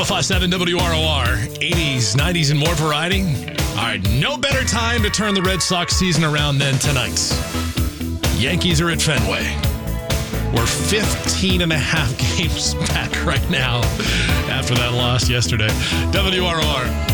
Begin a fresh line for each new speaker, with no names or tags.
105.7 WROR, 80s, 90s, and more variety. All right, no better time to turn the Red Sox season around than tonight. Yankees are at Fenway. We're 15 and a half games back right now after that loss yesterday. WROR.